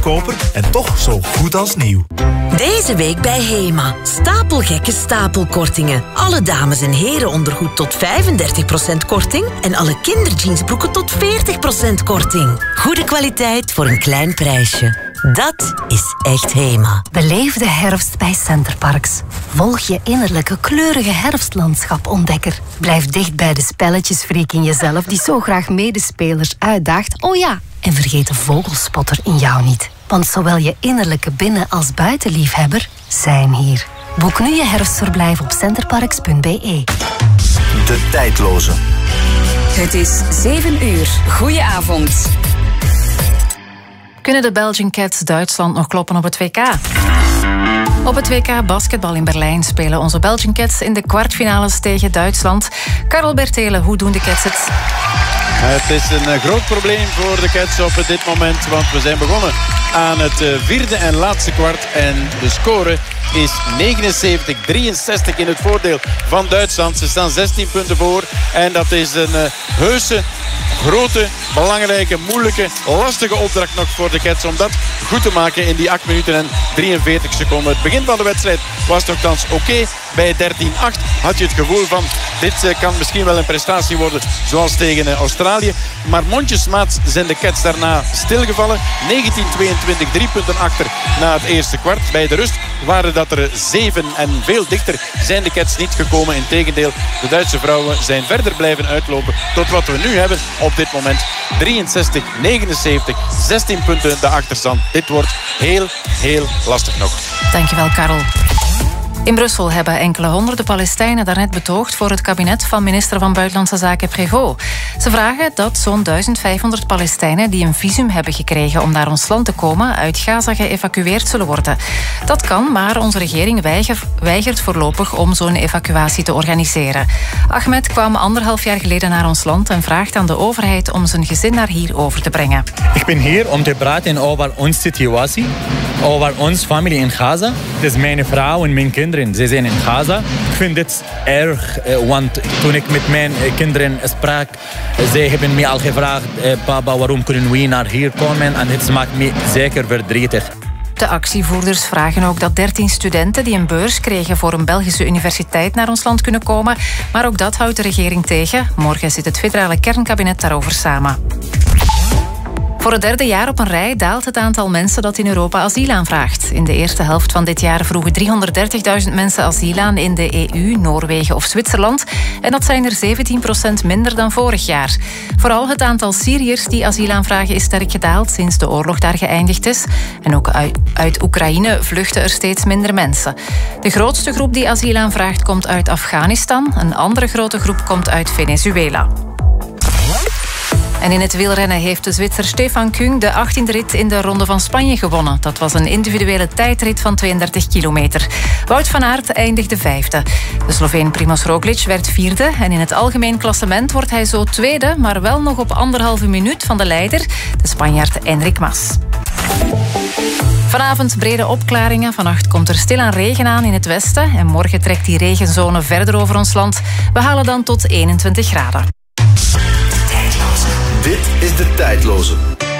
Koper en toch zo goed als nieuw. Deze week bij HEMA. Stapelgekke stapelkortingen. Alle dames- en herenondergoed tot 35% korting. En alle kinderjeansbroeken tot 40% korting. Goede kwaliteit voor een klein prijsje. Dat is echt HEMA. Beleef de herfst bij Centerparks. Volg je innerlijke kleurige herfstlandschap-ontdekker. Blijf dicht bij de spelletjesfreak in jezelf die zo graag medespelers uitdaagt. Oh ja, en vergeet de vogelspotter in jou niet. Want zowel je innerlijke binnen- als buitenliefhebber zijn hier. Boek nu je herfstverblijf op centerparks.be. De tijdloze. Het is 7 uur. Goedenavond. Kunnen de Belgian Cats Duitsland nog kloppen op het WK? Op het WK basketbal in Berlijn spelen onze Belgian Cats in de kwartfinales tegen Duitsland. Karel Bertelen, hoe doen de Cats het? Het is een groot probleem voor de Cats op dit moment, want we zijn begonnen aan het vierde en laatste kwart. En de score is 79-63 in het voordeel van Duitsland. Ze staan 16 punten voor en dat is een heuse, grote, belangrijke, moeilijke, lastige opdracht nog voor de Cats om dat goed te maken in die 8 minuten en 43 seconden. Het begin van de wedstrijd was nogthans oké. Bij 13-8 had je het gevoel van dit kan misschien wel een prestatie worden zoals tegen Australië. Maar mondjesmaat zijn de Cats daarna stilgevallen. 19-22, 3 punten achter na het eerste kwart. Bij de rust waren dat er 7 en veel dichter zijn de Cats niet gekomen. Integendeel, de Duitse vrouwen zijn verder blijven uitlopen tot wat we nu hebben op dit moment. 63-79, 16 punten de achterstand. Dit wordt heel, heel lastig nog. Dankjewel, Karel. In Brussel hebben enkele honderden Palestijnen daarnet betoogd voor het kabinet van minister van Buitenlandse Zaken Prévost. Ze vragen dat zo'n 1500 Palestijnen die een visum hebben gekregen om naar ons land te komen uit Gaza geëvacueerd zullen worden. Dat kan, maar onze regering weigert voorlopig om zo'n evacuatie te organiseren. Ahmed kwam 1,5 jaar geleden naar ons land en vraagt aan de overheid om zijn gezin naar hier over te brengen. Ik ben hier om te praten over onze situatie, over onze familie in Gaza. Dus mijn vrouw en mijn kinderen, ze zijn in Gaza. Ik vind dit erg, want toen ik met mijn kinderen sprak, zij hebben me al gevraagd, papa, waarom kunnen we naar hier komen? En het maakt me zeker verdrietig. De actievoerders vragen ook dat 13 studenten die een beurs kregen voor een Belgische universiteit naar ons land kunnen komen. Maar ook dat houdt de regering tegen. Morgen zit het federale kernkabinet daarover samen. Voor het 3e jaar op een rij daalt het aantal mensen dat in Europa asiel aanvraagt. In de eerste helft van dit jaar vroegen 330.000 mensen asiel aan in de EU, Noorwegen of Zwitserland. En dat zijn er 17% minder dan vorig jaar. Vooral het aantal Syriërs die asiel aanvragen is sterk gedaald sinds de oorlog daar geëindigd is. En ook uit Oekraïne vluchten er steeds minder mensen. De grootste groep die asiel aanvraagt komt uit Afghanistan. Een andere grote groep komt uit Venezuela. En in het wielrennen heeft de Zwitser Stefan Küng de 18e rit in de Ronde van Spanje gewonnen. Dat was een individuele tijdrit van 32 kilometer. Wout van Aert eindigde 5e. De Sloveen Primož Roglič werd 4e. En in het algemeen klassement wordt hij zo 2e, maar wel nog op 1,5 minuut van de leider, de Spanjaard Enric Mas. Vanavond brede opklaringen. Vannacht komt er stilaan regen aan in het westen. En morgen trekt die regenzone verder over ons land. We halen dan tot 21 graden. Dit is de tijdloze.